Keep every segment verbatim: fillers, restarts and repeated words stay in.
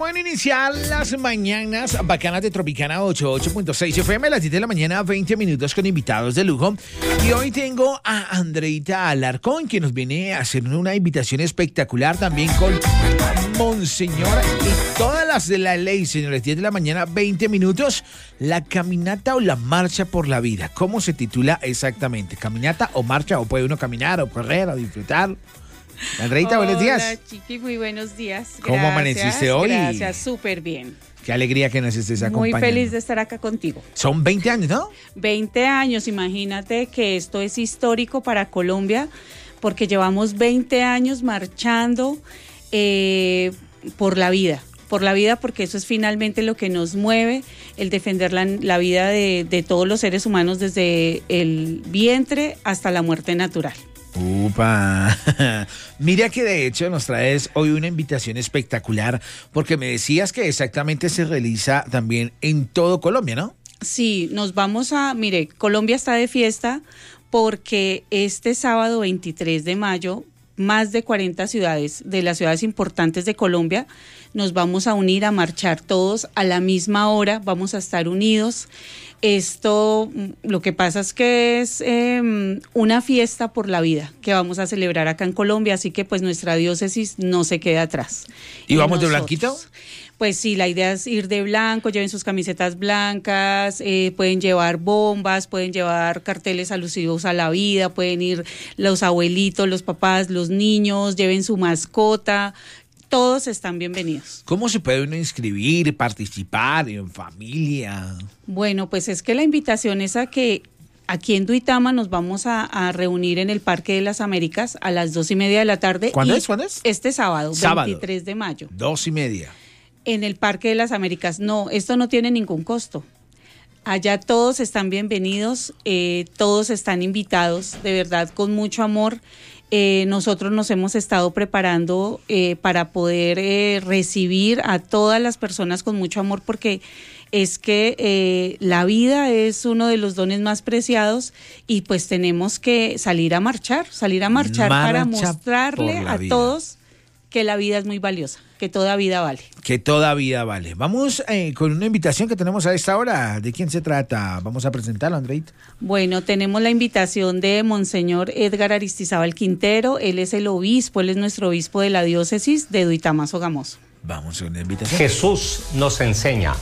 bueno iniciar las mañanas bacanas de Tropicana ochenta y ocho punto seis F M, a las diez de la mañana, veinte minutos con invitados de lujo. Y hoy tengo a Andreita Alarcón, que nos viene a hacer una invitación espectacular, también con Monseñor y todas las de la ley, señores. diez de la mañana, veinte minutos. La caminata o la marcha por la vida. ¿Cómo se titula exactamente? ¿Caminata o marcha? ¿O puede uno caminar o correr o disfrutar? Andreita, buenos días. Hola, Chiqui, muy buenos días. ¿Cómo Gracias, amaneciste hoy? Gracias, súper bien. Qué alegría que nos estés acompañando. Muy feliz de estar acá contigo. Son veinte años, ¿no? veinte años, imagínate que esto es histórico para Colombia, porque llevamos veinte años marchando eh, por la vida. Por la vida, porque eso es finalmente lo que nos mueve, el defender la, la vida de, de todos los seres humanos desde el vientre hasta la muerte natural. Upa, mira que de hecho nos traes hoy una invitación espectacular, porque me decías que exactamente se realiza también en todo Colombia, ¿no? Sí, nos vamos a, mire, Colombia está de fiesta porque este sábado veintitrés de mayo, más de cuarenta ciudades, de las ciudades importantes de Colombia, nos vamos a unir a marchar todos a la misma hora, vamos a estar unidos. Esto, lo que pasa es que es eh, una fiesta por la vida que vamos a celebrar acá en Colombia, así que pues nuestra diócesis no se queda atrás. ¿Y vamos de blanquito? Pues sí, la idea es ir de blanco, lleven sus camisetas blancas, eh, pueden llevar bombas, pueden llevar carteles alusivos a la vida, pueden ir los abuelitos, los papás, los niños, lleven su mascota. Todos están bienvenidos. ¿Cómo se puede uno inscribir, participar en familia? Bueno, pues es que la invitación es a que aquí en Duitama nos vamos a, a reunir en el Parque de las Américas a las dos y media de la tarde. ¿Cuándo es? ¿Cuándo es? Este sábado, sábado, veintitrés de mayo. Dos y media. En el Parque de las Américas. No, esto no tiene ningún costo. Allá todos están bienvenidos, eh, todos están invitados, de verdad, con mucho amor. Eh, nosotros nos hemos estado preparando eh, para poder eh, recibir a todas las personas con mucho amor, porque es que eh, la vida es uno de los dones más preciados y pues tenemos que salir a marchar, salir a marchar Marcha para mostrarle a vida. todos que la vida es muy valiosa, que toda vida vale. Que toda vida vale. Vamos eh, con una invitación que tenemos a esta hora. ¿De quién se trata? Vamos a presentarlo, Andreita. Bueno, tenemos la invitación de Monseñor Edgar Aristizábal Quintero. Él es el obispo, él es nuestro obispo de la diócesis de Duitama, Sogamoso. Vamos a una invitación. Jesús nos enseña: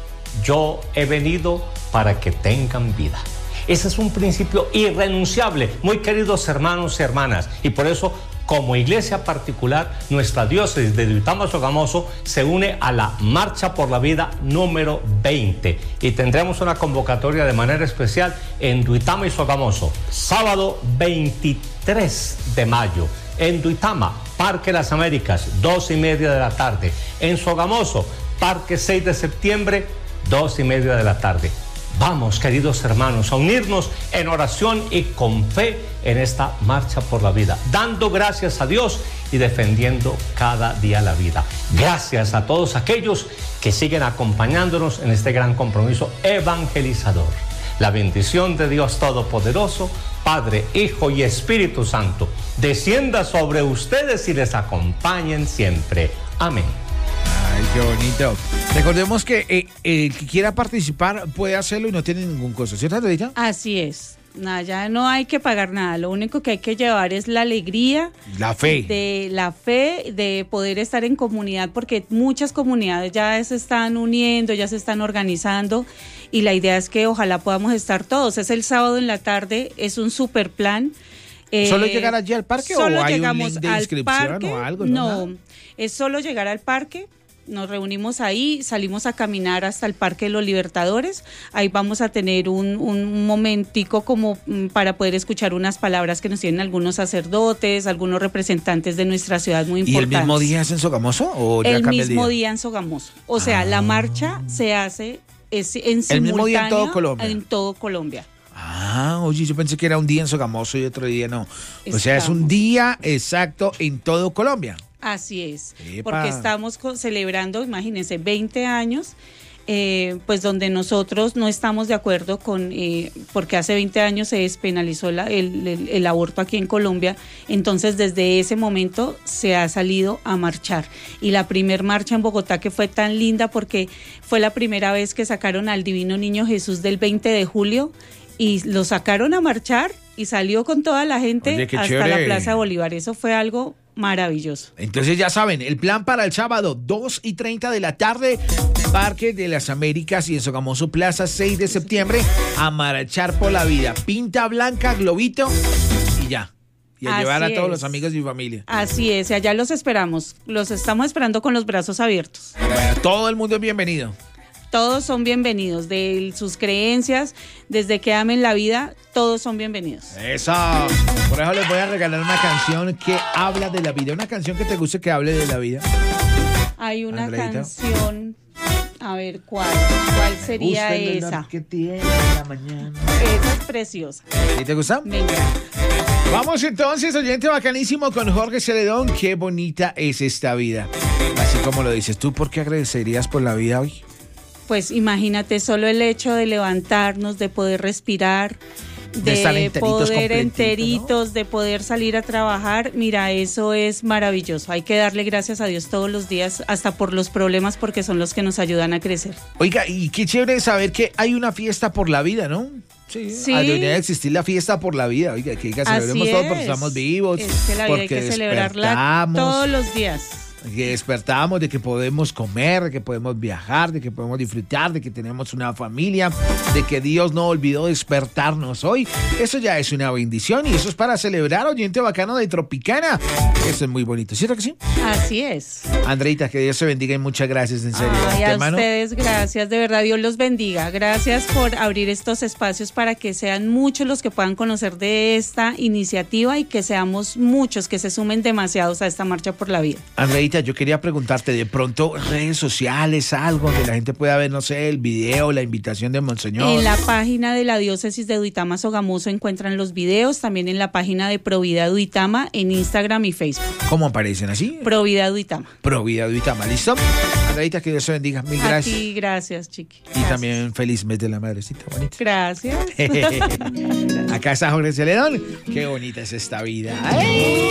yo he venido para que tengan vida. Ese es un principio irrenunciable, muy queridos hermanos y hermanas, y por eso, como iglesia particular, nuestra diócesis de Duitama Sogamoso se une a la Marcha por la Vida número veinte y tendremos una convocatoria de manera especial en Duitama y Sogamoso, sábado veintitrés de mayo, en Duitama, Parque Las Américas, dos y media de la tarde, en Sogamoso, Parque seis de septiembre, dos y media de la tarde. Vamos, queridos hermanos, a unirnos en oración y con fe en esta marcha por la vida, dando gracias a Dios y defendiendo cada día la vida. Gracias a todos aquellos que siguen acompañándonos en este gran compromiso evangelizador. La bendición de Dios Todopoderoso, Padre, Hijo y Espíritu Santo, descienda sobre ustedes y les acompañen siempre. Amén. Ay, qué bonito. Recordemos que eh, el que quiera participar puede hacerlo y no tiene ningún costo, ¿cierto, Andreita? Así es. Nada, ya no hay que pagar nada. Lo único que hay que llevar es la alegría, la fe, de la fe de poder estar en comunidad, porque muchas comunidades ya se están uniendo, ya se están organizando, y la idea es que ojalá podamos estar todos. Es el sábado en la tarde, es un super plan. Eh, ¿Solo llegar allí al parque o hay un link de inscripción parque, o algo? No, no, es solo llegar al parque. Nos reunimos ahí, salimos a caminar hasta el Parque de los Libertadores. Ahí vamos a tener un, un momentico como para poder escuchar unas palabras que nos tienen algunos sacerdotes, algunos representantes de nuestra ciudad muy importantes. ¿Y el mismo día es en Sogamoso o ya el cambia el día? El mismo día en Sogamoso. O sea, ah. la marcha se hace es, en simultáneo. El mismo día en todo Colombia. En todo Colombia. Ah, oye, yo pensé que era un día en Sogamoso y otro día no. Estamos. O sea, es un día exacto en todo Colombia. Así es, Epa. Porque estamos celebrando, imagínense, veinte años eh, pues donde nosotros no estamos de acuerdo con, eh, porque hace veinte años se despenalizó la, el, el, el aborto aquí en Colombia, entonces desde ese momento se ha salido a marchar. Y la primer marcha en Bogotá, que fue tan linda porque fue la primera vez que sacaron al Divino Niño Jesús del veinte de julio y lo sacaron a marchar y salió con toda la gente. Oye, hasta chévere. La Plaza Bolívar. Eso fue algo maravilloso. Entonces ya saben, el plan para el sábado, dos y treinta de la tarde, Parque de las Américas y en Sogamoso Plaza, seis de septiembre, a marchar por la vida. Pinta blanca, globito y ya. Y a Así llevar a todos es. los amigos y familia. Así es, y allá los esperamos. Los estamos esperando con los brazos abiertos. Bueno, todo el mundo es bienvenido. Todos son bienvenidos, de sus creencias, desde que amen la vida, todos son bienvenidos. Eso, por eso les voy a regalar una canción que habla de la vida, una canción que te guste que hable de la vida. Hay una Andreita. canción, a ver, ¿cuál? ¿Cuál sería esa? Que tiene la mañana. Esa es preciosa. ¿Y te gusta? Venga. Vamos entonces, oyente bacanísimo, con Jorge Celedón. Qué bonita es esta vida. Así como lo dices, ¿tú por qué agradecerías por la vida hoy? Pues imagínate, solo el hecho de levantarnos, de poder respirar, de, de enteritos poder enteritos, ¿no? De poder salir a trabajar, mira, eso es maravilloso. Hay que darle gracias a Dios todos los días, hasta por los problemas, porque son los que nos ayudan a crecer. Oiga, y qué chévere saber que hay una fiesta por la vida, ¿no? Sí, sí. Debería existir la fiesta por la vida. Oiga, que celebremos todos porque estamos vivos. Es que la vida hay que celebrarla todos los días. Que despertamos, de que podemos comer, de que podemos viajar, de que podemos disfrutar, de que tenemos una familia, de que Dios no olvidó despertarnos hoy. Eso ya es una bendición y eso es para celebrar, oyente bacano de Tropicana. Eso es muy bonito, ¿cierto que sí? Así es. Andreita, que Dios te bendiga y muchas gracias, en serio. Ay, a hermano. Ustedes, gracias, de verdad, Dios los bendiga. Gracias por abrir estos espacios para que sean muchos los que puedan conocer de esta iniciativa y que seamos muchos, que se sumen demasiados a esta marcha por la vida. Andreita, yo quería preguntarte, de pronto, redes sociales, algo donde la gente pueda ver, no sé, el video, la invitación de Monseñor. En la página de la diócesis de Duitama Sogamoso encuentran los videos, también en la página de Provida Duitama en Instagram y Facebook. ¿Cómo aparecen así? Provida Duitama. Provida Duitama, ¿listo? Andreita, que Dios te bendiga, mil gracias. A ti, gracias, Chiqui. Y gracias. También feliz mes de la madrecita, bonita. Gracias. Acá está Jorge Celedón, qué bonita es esta vida. ¡Ay!